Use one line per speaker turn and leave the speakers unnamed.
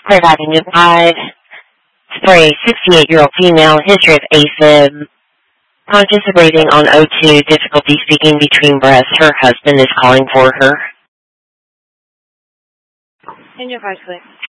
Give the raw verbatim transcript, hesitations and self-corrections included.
Third Avenue five. For a sixty-eight-year-old female, history of AFib, conscious of breathing on O two, difficulty speaking between breaths. Her husband is calling for her.
In your voice, please.